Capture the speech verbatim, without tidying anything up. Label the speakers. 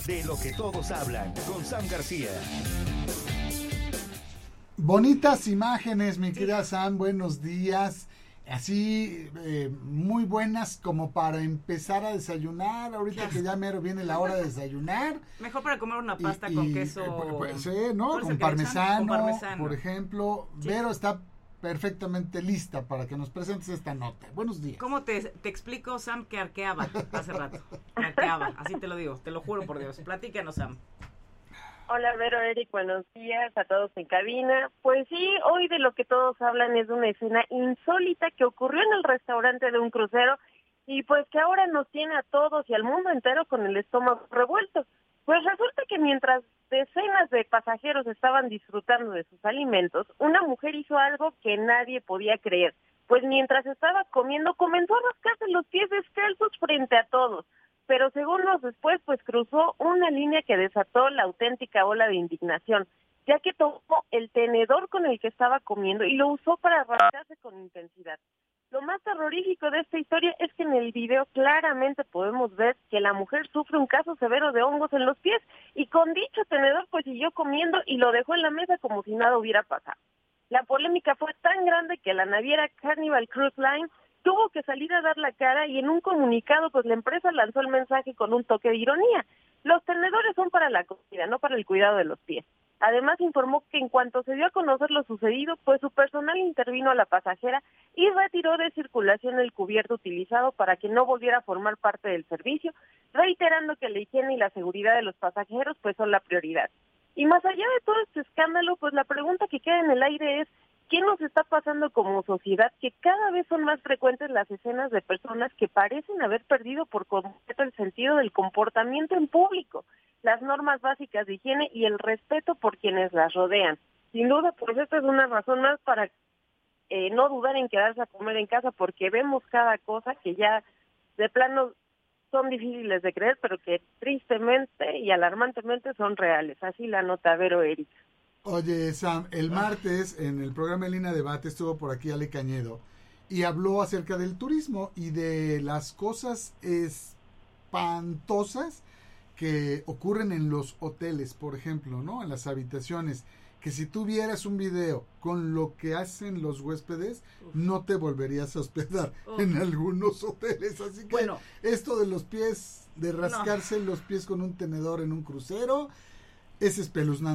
Speaker 1: De lo que todos hablan, con Sam García.
Speaker 2: Bonitas imágenes, mi querida Sam, buenos días. Así, eh, muy buenas como para empezar a desayunar, ahorita que ya mero viene la hora de desayunar.
Speaker 3: Mejor para comer una pasta
Speaker 2: y,
Speaker 3: con
Speaker 2: y,
Speaker 3: queso.
Speaker 2: Eh, pues, sí, ¿no?
Speaker 3: ¿Cuál es
Speaker 2: Con
Speaker 3: el que le echan?
Speaker 2: parmesano,
Speaker 3: Con parmesano,
Speaker 2: por ejemplo.
Speaker 3: Sí.
Speaker 2: Vero está perfectamente lista para que nos presentes esta nota. Buenos días.
Speaker 3: ¿Cómo te, te explico, Sam, que arqueaba hace rato? Arqueaba, así te lo digo, te lo juro por Dios. Platícanos, Sam.
Speaker 4: Hola, Vero, Eric, buenos días a todos en cabina. Pues sí, hoy de lo que todos hablan es de una escena insólita que ocurrió en el restaurante de un crucero y pues que ahora nos tiene a todos y al mundo entero con el estómago revuelto. Pues resulta que mientras decenas de pasajeros estaban disfrutando de sus alimentos, una mujer hizo algo que nadie podía creer. Pues mientras estaba comiendo, comenzó a rascarse los pies descalzos frente a todos. Pero segundos después, pues cruzó una línea que desató la auténtica ola de indignación, ya que tomó el tenedor con el que estaba comiendo y lo usó para rascarse con intensidad. Lo más terrorífico de esta historia es que en el video claramente podemos ver que la mujer sufre un caso severo de hongos en los pies y con dicho tenedor pues siguió comiendo y lo dejó en la mesa como si nada hubiera pasado. La polémica fue tan grande que la naviera Carnival Cruise Line tuvo que salir a dar la cara y en un comunicado pues la empresa lanzó el mensaje con un toque de ironía. Los tenedores son para la comida, no para el cuidado de los pies. Además informó que en cuanto se dio a conocer lo sucedido, pues su personal intervino a la pasajera y retiró de circulación el cubierto utilizado para que no volviera a formar parte del servicio, reiterando que la higiene y la seguridad de los pasajeros pues son la prioridad. Y más allá de todo este escándalo, pues la pregunta que queda en el aire es ¿qué nos está pasando como sociedad? Que cada vez son más frecuentes las escenas de personas que parecen haber perdido por completo el sentido del comportamiento en público, las normas básicas de higiene y el respeto por quienes las rodean. Sin duda, pues esta es una razón más para eh, no dudar en quedarse a comer en casa, porque vemos cada cosa que ya de plano son difíciles de creer, pero que tristemente y alarmantemente son reales. Así la nota Vero, Eric.
Speaker 2: Oye, Sam, el martes en el programa En Línea Debate estuvo por aquí Ale Cañedo y habló acerca del turismo y de las cosas espantosas que ocurren en los hoteles, por ejemplo, ¿no? En las habitaciones, que si tú vieras un video con lo que hacen los huéspedes, Uf. no te volverías a hospedar Uf. en algunos hoteles. Así que bueno, esto de los pies, de rascarse no. los pies con un tenedor en un crucero, es espeluznante.